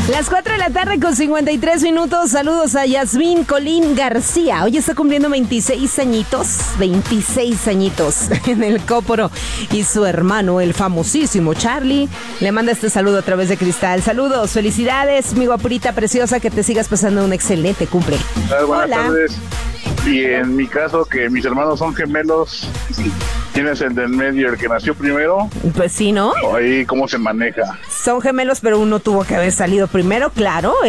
Las 4 de la tarde con 53 minutos. Saludos a Yasmín Colín García. Hoy está cumpliendo 26 añitos en el Cóporo. Y su hermano, el famosísimo Charlie, le manda este saludo a través de Cristal. Saludos, felicidades, mi guapurita preciosa, que te sigas pasando un excelente cumple. Buenas Hola. tardes. Y en mi caso, que mis hermanos son gemelos, ¿quién es el del medio, el que nació primero? Pues sí, ¿no? ¿O ahí cómo se maneja? Son gemelos, pero uno tuvo que haber salido primero, claro.